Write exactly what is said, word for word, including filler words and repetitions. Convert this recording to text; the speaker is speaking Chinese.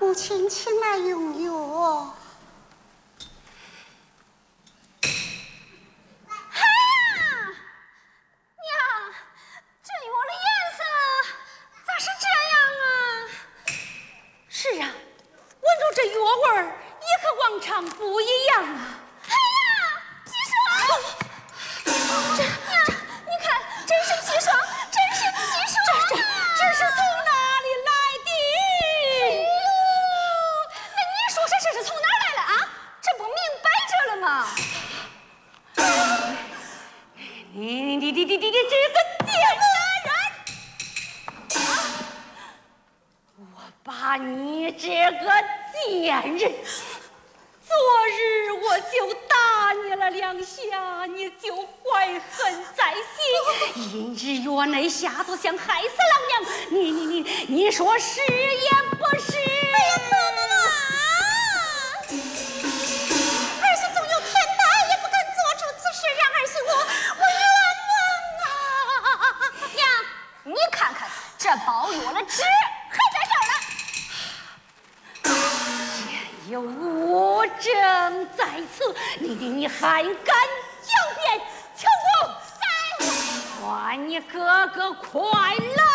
母亲，请来用药。 哎呀，娘，这药的颜色咋是这样啊？ 是啊，闻着这药味儿也和往常不一样啊。 哎呀，砒霜！这娘，你看，真是砒霜，真是砒霜啊！ 这这这是从哪里来的？ 哎呦，那你说说这是从哪儿来的啊？这不明摆着了吗？ 你你你你你你这个贱人！我把你这个贱人！昨日我就打你了两下，你就怀恨在心，因日月内下毒想害死老娘，你你你你说是也不是？ 哎呀，可不嘛！儿媳纵有天大，也不敢做出此事，让儿媳我我冤枉啊！娘，你看看这包药的纸还在这儿呢。 有物证在此，你你你还敢狡辩？求我！ 在， 唤你哥哥快来！